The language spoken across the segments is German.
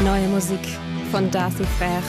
Neue Musik von Darcy Frère.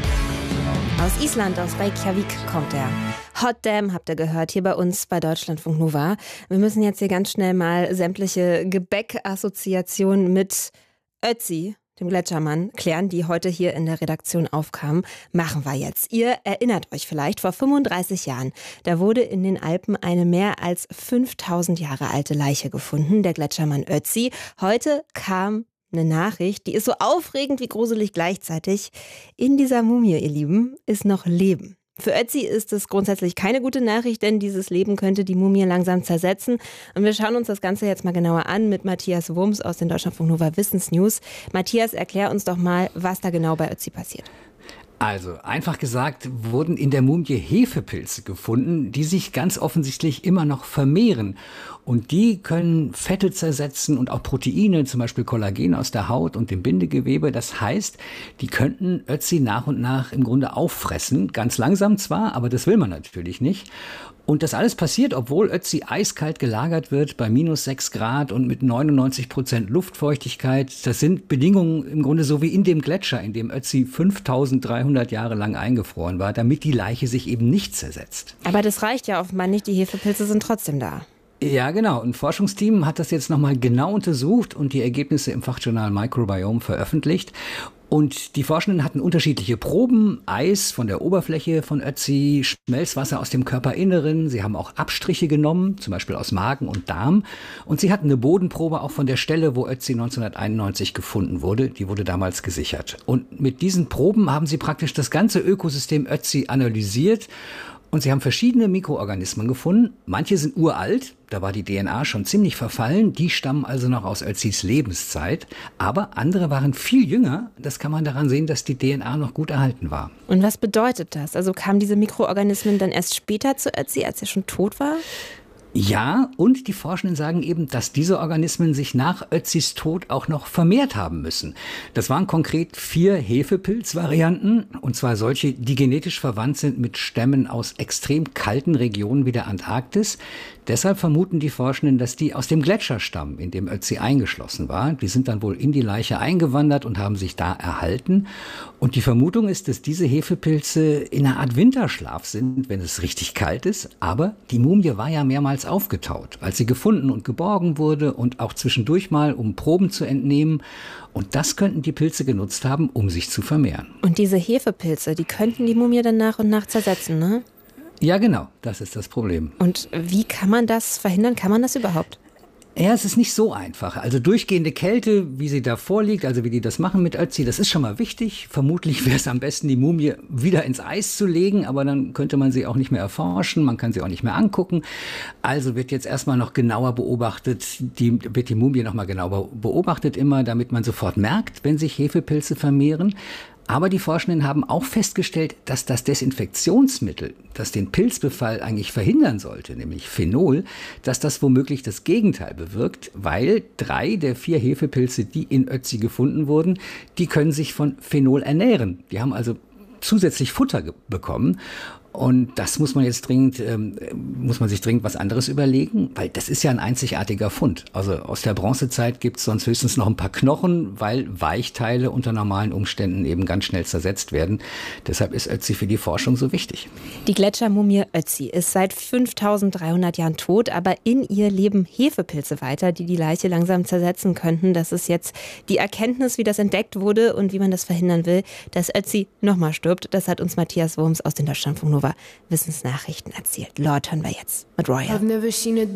Aus Island, aus Reykjavik kommt er. Hot Damn habt ihr gehört, hier bei uns bei Deutschlandfunk Nova. Wir müssen jetzt hier ganz schnell mal sämtliche Gebäckassoziationen mit Ötzi, dem Gletschermann, klären, die heute hier in der Redaktion aufkamen. Machen wir jetzt. Ihr erinnert euch vielleicht, vor 35 Jahren, da wurde in den Alpen eine mehr als 5000 Jahre alte Leiche gefunden, der Gletschermann Ötzi. Heute kam eine Nachricht, die ist so aufregend wie gruselig gleichzeitig. In dieser Mumie, ihr Lieben, ist noch Leben. Für Ötzi ist es grundsätzlich keine gute Nachricht, denn dieses Leben könnte die Mumie langsam zersetzen. Und wir schauen uns das Ganze jetzt mal genauer an mit Matthias Wurms aus den Deutschlandfunk Nova Wissensnews. Matthias, erklär uns doch mal, was da genau bei Ötzi passiert. Also, einfach gesagt, wurden in der Mumie Hefepilze gefunden, die sich ganz offensichtlich immer noch vermehren. Und die können Fette zersetzen und auch Proteine, zum Beispiel Kollagen aus der Haut und dem Bindegewebe. Das heißt, die könnten Ötzi nach und nach im Grunde auffressen. Ganz langsam zwar, aber das will man natürlich nicht. Und das alles passiert, obwohl Ötzi eiskalt gelagert wird bei minus 6 Grad und mit 99% Luftfeuchtigkeit. Das sind Bedingungen im Grunde so wie in dem Gletscher, in dem Ötzi 5300 Jahre lang eingefroren war, damit die Leiche sich eben nicht zersetzt. Aber das reicht ja offenbar nicht, die Hefepilze sind trotzdem da. Ja, genau. Ein Forschungsteam hat das jetzt nochmal genau untersucht und die Ergebnisse im Fachjournal Microbiome veröffentlicht. Und die Forschenden hatten unterschiedliche Proben, Eis von der Oberfläche von Ötzi, Schmelzwasser aus dem Körperinneren. Sie haben auch Abstriche genommen, zum Beispiel aus Magen und Darm. Und sie hatten eine Bodenprobe auch von der Stelle, wo Ötzi 1991 gefunden wurde. Die wurde damals gesichert. Und mit diesen Proben haben sie praktisch das ganze Ökosystem Ötzi analysiert. Und sie haben verschiedene Mikroorganismen gefunden. Manche sind uralt, da war die DNA schon ziemlich verfallen. Die stammen also noch aus Ötzis Lebenszeit. Aber andere waren viel jünger. Das kann man daran sehen, dass die DNA noch gut erhalten war. Und was bedeutet das? Also kamen diese Mikroorganismen dann erst später zu Ötzi, als er schon tot war? Ja, und die Forschenden sagen eben, dass diese Organismen sich nach Ötzis Tod auch noch vermehrt haben müssen. Das waren konkret 4 Hefepilz-Varianten, und zwar solche, die genetisch verwandt sind mit Stämmen aus extrem kalten Regionen wie der Antarktis. Deshalb vermuten die Forschenden, dass die aus dem Gletscher stammen, in dem Ötzi eingeschlossen war. Die sind dann wohl in die Leiche eingewandert und haben sich da erhalten. Und die Vermutung ist, dass diese Hefepilze in einer Art Winterschlaf sind, wenn es richtig kalt ist. Aber die Mumie war ja mehrmals aufgetaut, als sie gefunden und geborgen wurde und auch zwischendurch mal, um Proben zu entnehmen. Und das könnten die Pilze genutzt haben, um sich zu vermehren. Und diese Hefepilze, die könnten die Mumie dann nach und nach zersetzen, ne? Ja, genau. Das ist das Problem. Und wie kann man das verhindern? Kann man das überhaupt? Ja, es ist nicht so einfach. Also durchgehende Kälte, wie sie da vorliegt, also wie die das machen mit Ötzi, das ist schon mal wichtig. Vermutlich wäre es am besten, die Mumie wieder ins Eis zu legen, aber dann könnte man sie auch nicht mehr erforschen, man kann sie auch nicht mehr angucken. Also wird jetzt erstmal noch genauer beobachtet, wird die Mumie noch mal genauer beobachtet immer, damit man sofort merkt, wenn sich Hefepilze vermehren. Aber die Forschenden haben auch festgestellt, dass das Desinfektionsmittel, das den Pilzbefall eigentlich verhindern sollte, nämlich Phenol, dass das womöglich das Gegenteil bewirkt, weil 3 der 4 Hefepilze, die in Ötzi gefunden wurden, die können sich von Phenol ernähren. Die haben also zusätzlich Futter bekommen. Und das muss man jetzt muss man sich dringend was anderes überlegen, weil das ist ja ein einzigartiger Fund. Also aus der Bronzezeit gibt es sonst höchstens noch ein paar Knochen, weil Weichteile unter normalen Umständen eben ganz schnell zersetzt werden. Deshalb ist Ötzi für die Forschung so wichtig. Die Gletschermumie Ötzi ist seit 5300 Jahren tot, aber in ihr leben Hefepilze weiter, die die Leiche langsam zersetzen könnten. Das ist jetzt die Erkenntnis, wie das entdeckt wurde und wie man das verhindern will, dass Ötzi nochmal stirbt. Das hat uns Matthias Wurms aus den Deutschlandfunk Nova Wissensnachrichten erzählt. Lord hören wir jetzt mit Royal.